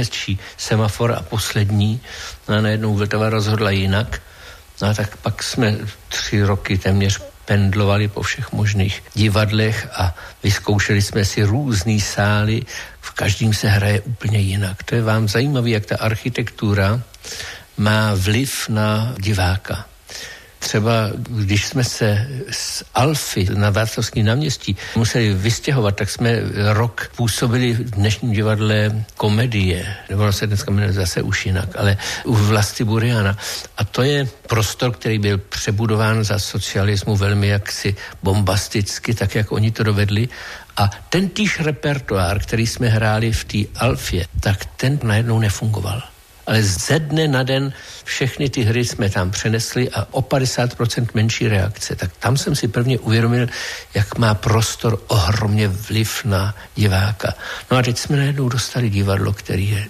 nejhezčí semafor a poslední. No a najednou Vltava rozhodla jinak. No a tak pak jsme 3 roky téměř pendlovali po všech možných divadlech a vyzkoušeli jsme si různý sály. V každém se hraje úplně jinak. To je vám zajímavé, jak ta architektura má vliv na diváka. Třeba když jsme se z Alfy na Václavském náměstí museli vystěhovat, tak jsme rok působili v dnešním divadle Komedie, nebo ono se dneska jmenuje zase už jinak, ale u Vlasty Buriana. A to je prostor, který byl přebudován za socialismu velmi jaksi bombasticky, tak jak oni to dovedli. A ten týž repertoár, který jsme hráli v té Alfě, tak ten najednou nefungoval. Ale ze dne na den všechny ty hry jsme tam přenesli a o 50% menší reakce. Tak tam jsem si prvně uvědomil, jak má prostor ohromně vliv na diváka. No a teď jsme najednou dostali divadlo, který je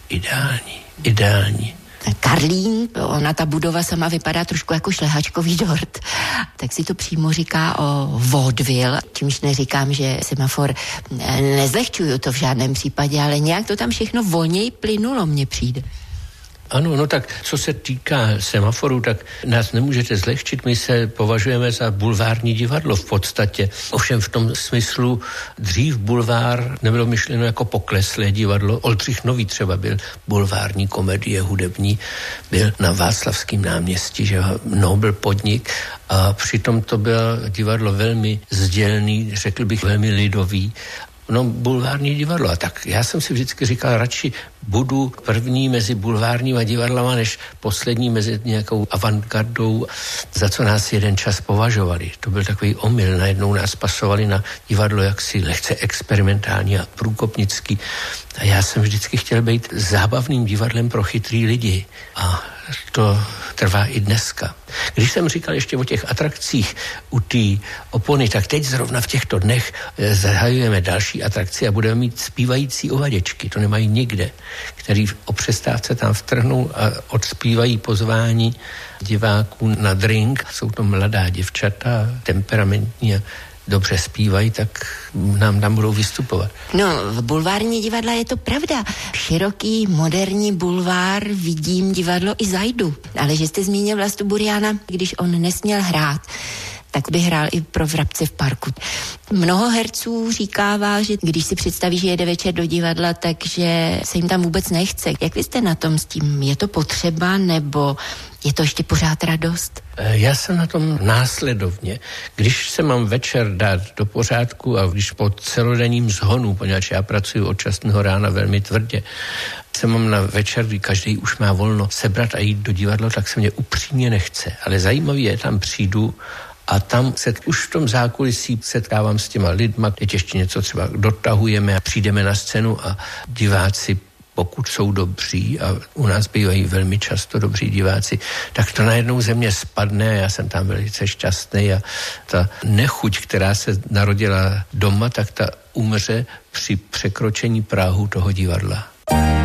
ideální. Karlín, ona ta budova sama vypadá trošku jako šlehačkový dort, tak si to přímo říká o vaudeville, čímž neříkám, že semafor nezlehčuju to v žádném případě, ale nějak to tam všechno volněji plynulo, mně přijde. Ano, no tak co se týká semaforu, tak nás nemůžete zlehčit, my se považujeme za bulvární divadlo v podstatě. Ovšem v tom smyslu dřív bulvár nebylo myšleno jako pokleslé divadlo. Oldřich Nový třeba byl bulvární komedie hudební, byl na Václavském náměstí, že Nobel podnik a přitom to bylo divadlo velmi sdělný, řekl bych velmi lidový. No, bulvární divadlo. A tak já jsem si vždycky říkal, radši budu první mezi bulvárníma divadlama, než poslední mezi nějakou avantgardou, za co nás jeden čas považovali. To byl takový omyl. Najednou nás pasovali na divadlo jaksi lehce experimentální a průkopnický. A já jsem vždycky chtěl být zábavným divadlem pro chytrý lidi. A to trvá i dneska. Když jsem říkal ještě o těch atrakcích u té opony, tak teď zrovna v těchto dnech zahajujeme další atrakci a budeme mít zpívající ovaděčky. To nemají nikde, který o přestávce tam vtrhnou a odspívají pozvání diváků na drink. Jsou to mladá děvčata, temperamentní a dobře zpívají, tak nám tam budou vystupovat. No, v bulvární divadla je to pravda. Široký, moderní bulvár, vidím divadlo i zajdu. Ale že jste zmínil Vlastu Buriana, když on nesměl hrát, tak by hrál i pro Vrabce v parku. Mnoho herců říkává, že když si představí, že jede večer do divadla, takže se jim tam vůbec nechce. Jak vy jste na tom s tím? Je to potřeba, nebo je to ještě pořád radost? Já jsem na tom následovně. Když se mám večer dát do pořádku a když po celodenním zhonu, poněvadž já pracuji od časného rána velmi tvrdě, se mám na večer, kdy každý už má volno sebrat a jít do divadla, tak se mě upřímně nechce. Ale zajímavý je, tam přijdu a tam se už v tom zákulisí setkávám s těma lidma, teď ještě něco třeba dotahujeme a přijdeme na scénu a diváci, pokud jsou dobří, a u nás bývají velmi často dobří diváci, tak to najednou ze mě spadne a já jsem tam velice šťastný a ta nechuť, která se narodila doma, tak ta umře při překročení prahu toho divadla.